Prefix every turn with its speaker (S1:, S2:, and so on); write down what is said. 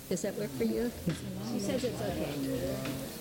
S1: Does that work for you? She says it's okay.